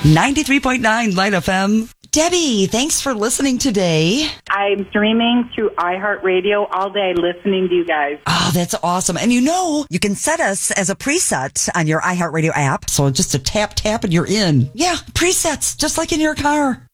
93.9 Light FM. Debbie, thanks for listening today. I'm streaming through iHeartRadio all day listening to you guys. Oh, that's awesome. And you can set us as a preset on your iHeartRadio app. So just a tap and you're in. Yeah, presets, just like in your car.